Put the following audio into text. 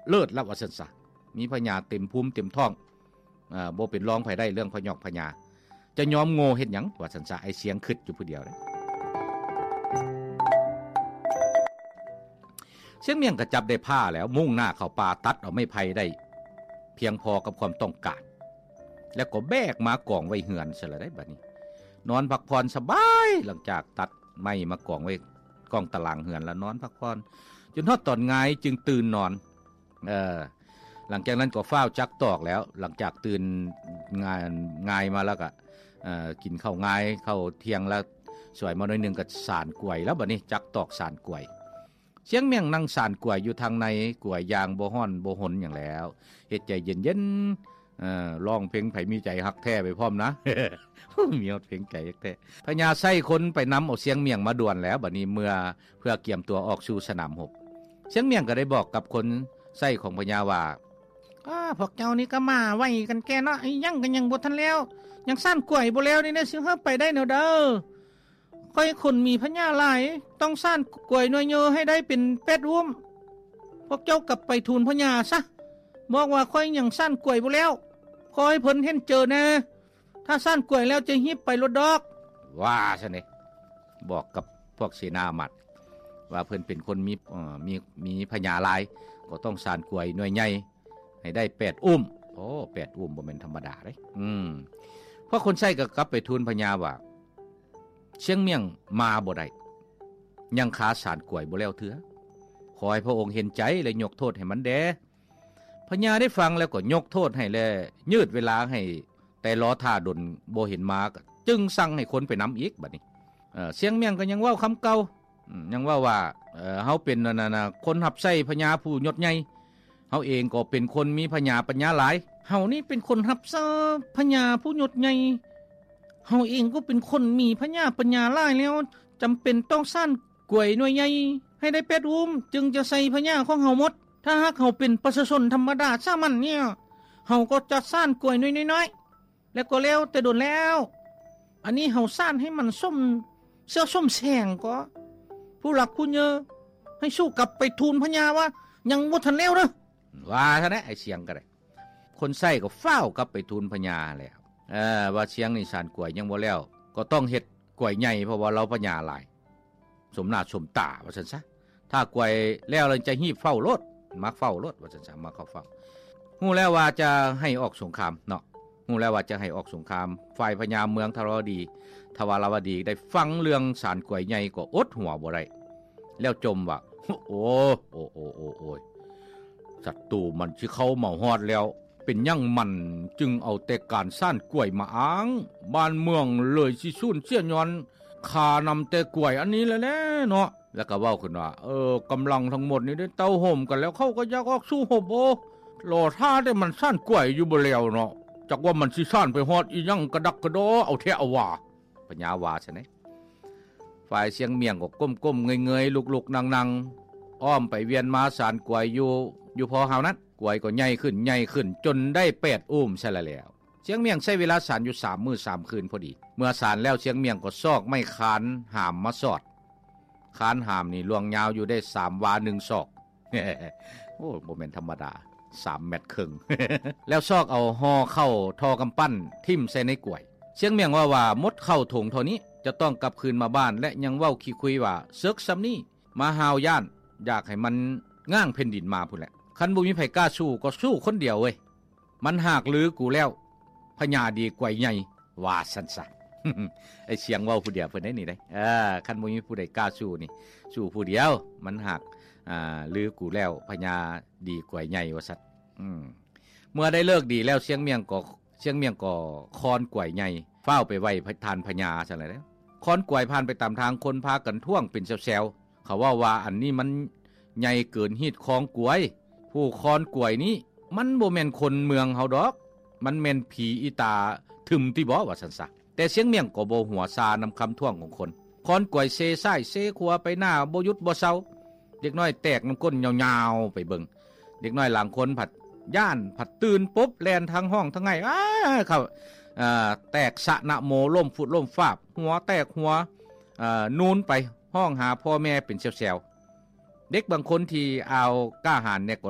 เลิศแล้วว่าซั่นซะมีพญาเต็มภูมิเต็มท้องบ่เป็นรองไผได้เรื่องพยอกพญาจะยอมโง่เฮ็ดหยังว่าซั่นซะไอ้เสียงคิดอยู่ผู้เดียวเด้เสียงเมียงก็จับได้ผ้าแล้วมุ่งหน้าเข้าป่าตัดเอาไม้ไผ่ได้เพียงพอกับความต้องการแล้วก็แบกมากองไว้เหือนซะแล้วได้บัดนี้นอนพักผ่อนสบายหลังจากตัดไม้มากองไว้กองตารางเหือนแล้วนอนพักผ่อนจนฮอดตอนงายจึงตื่นนอนหลังจากนั้นก็ฟ้าวจักตอกแล้วหลังจากตื่นงายมาแล้วก็กินข้าวงายข้าวเที่ยงแล้วสวยมาหน่อยนึงก็สานกล้วยแล้วบัดนี้จักตอกสานกล้วยเสียงเมียงนั่งสานกล้วยอยู่ทางในกล้วยยางบ่ฮ้อนบ่หนอย่างแล้วเฮ็ดใจเย็นๆร้องเพลงไผมีใจฮักแท้ไปพร้อมนะ มีเพลงใจฮักแท้พญาไส้คนไปนำเอาเสียงเมียงมาด่วนแล้วบัดนี้เพื่อเกียมตัวออกสู่สนามรบเสียงเมียงก็ได้บอกกับคนไส้ของพญาว่าพวกเจ้านี่ก็มาไว้กันแก่เนาะยังกันยังบ่ทันแล้วยังซ่านกล้วยบ่แล้วนี่นะสิเฮาไปได้แนวเด้อค่อยคนมีพญาหลายต้องซ่านกล้วยหน่วยเยอะให้ได้เป็น8อุ้มพวกเจ้ากลับไปทูลพญาซะบอกว่าค่อยยังซ่านกล้วยบ่แล้วขอให้เพิ่นเห็นเจอนะถ้าซ่านกล้วยแล้วจะหิบไปรถดอกว่าซะนี่บอกกับพวกเสนามัดว่าเพิ่นเป็นคนมีพญาหลายก็ต้องซ่านกล้วยหน่วยใหญ่ให้ได้8อุ้มโอ้8อุ้มบ่แม่นธรรมดาเด้เพราะคนใช้ก็กลับไปทูลพญาว่าเชียงเมียงมาบ่ได้ยังขาสานกล้วยบ่แล้วเถือขอให้พระองค์เห็นใจและยกโทษให้มันแดพญาได้ฟังแล้วก็ยกโทษให้และยืดเวลาให้แต่ล้อท่าดนบ่เห็นมาก็จึงสั่งให้คนไปนำอีกบัดนี้เชียงเมียงก็ยังเว้าคำเก่ายังว่าเฮาเป็นคนรับใช้พญาผู้ยศใหญ่เฮาเองก็เป็นคนมีพญาปัญญาหลายเฮานี่เป็นคนรับใช้พญาผู้ยศใหญ่เฮาเองก็เป็นคนมีพญาปัญญาหลายแล้วจำเป็นต้องสร้างกล้วยหน่วยใหญ่ให้ได้8อุ้มจึงจะใส่พญาของเฮาหมดถ้าหากเฮาเป็นประชาชนธรรมดาสามัญเนี่ยเฮาก็จะสร้างกล้วยน้อยๆแล้วก็แล้วแต่โดนแล้วอันนี้เฮาสร้างให้มันส้มเสื้อส้มแสงก็ผู้หลักผู้เยอะให้สู้กลับไปทูลพญาว่ายังบ่ทันแล้วเด้อว่าซะนะไอ้เสียงก็ได้คนใส่ก็ฟ้าวกลับไปทูลพญาแล้วว่าเสียงนี่สานกล้วยยังบ่แล้วก็ต้องเฮ็ดกล้วยใหญ่เพราะว่าเราพญาหลายสมหน้าสมตาว่าซั่นซะถ้ากล้วยแล้วเราจะฮีบเฝ้ารถมักเฝ้ารถว่าซั่นซะมาเข้าเฝ้าฮู้แล้วว่าจะให้ออกสงครามเนาะฮู้แล้วว่าจะให้ออกสงครามฝ่ายพญาเมืองทวารวดีได้ฟังเรื่องสานกล้วยใหญ่ก็อดหัวบ่ได้แล้วจมว่าโอ้ศัตรูมันสิเข้ามาฮอดแล้วเป็นยั่งมันจึงเอาแต่การซ่านกล้วยมาอ้างบ้านเมืองเลยสิสูญเสียย้อนข้านำแต่กล้วยอันนี้แหละเนาะแล้วก็เว้าขึ้นว่ากำลังทั้งหมดนี่ได้เต้าห่มกันแล้วเขาก็อยากออกสู้รบรอท่าได้มันซ่านกล้วยอยู่บ่แล้วเนาะจักว่ามันสิซ่านไปฮอดอีหยังกระดักกระดอเอาแท้เอาว่าปัญญาว่าใช่ไหมฝ่ายเสียงเมียงก็ก้มๆเงยๆลุกๆนั่งๆอ้อมไปเวียนมาซ่านกล้วยอยู่พอหาวนั้นกล้วยก็ใหญ่ขึ้นจนได้8อุ้มใช่แล้วเสียงเมียงใช้เวลาสานอยู่3มื้อ3คืนพอดีเมื่อสานแล้วเสียงเมียงก็ซอกไม้คานหามมาสอดคานหามนี่ลวงยาวอยู่ได้3วา1ศอก โอ้บ่แม่นธรรมดา3เมตรครึ่ง แล้วซอกเอาห่อเข้าทอกำปั้นทิ่มใส่ในกล้วยเสียงเมียงว่ามดเข้าถุงเท่านี้จะต้องกลับคืนมาบ้านและยังเว้าขี้คุยว่าเซึกซ้ำนี้มาหาวย่านอยากให้มันง่างแผ่นดินมาพุ่นแหละคันบ่มีไผกล้าสู้ก็สู้คนเดียวเว้ยมันหากลือกูแล้วพญาดีกว่าใหญ่ว่าซั่นซะ ไอ้เสียงเว้าผู้เดียวเพิ่นได้นี่ได้คันบ่มีผู้ใดกล้าสู้นี่สู้ผู้เดียวมันหากลือกูแล้วพญาดีกว่าใหญ่ว่าซั่นเมื่อได้เลิกดีแล้วเสียงเมียงก็คอนกล้วยใหญ่ฟ้าวไปไว้ทานพญาซั่นแหละแล้วคอนกล้วยผ่านไปตามทางคนพากันท่วงเป็นแซวๆเขาว่าอันนี้มันใหญ่เกินฮีดของกล้วยผู้คอนกล้วยนี้มันบ่แม่นคนเมืองเฮาดอกมันแม่นผีอีตาทึมที่บ่ว่าซั่นซะแต่เสียงเมียงก็บ่หัวซานำคำท่วงของคนคอนกล้วยเซซ้ายเซขวาไปหน้าบ่หยุดบ่เซาเด็กน้อยแตกน้ำก้นยาวๆไปเบิ่งเด็กน้อยหลังคนผัดย่านผัดตื่นปุ๊บแล่นทางห้องทางไงเข้าแตกสะนะโมล่มฟุดล่มฟาบหัวแตกหัวนูนไปห้องหาพ่อแม่เป็นแซวๆเด็กบางคนที่เอากล้าหาญเนี่ยก็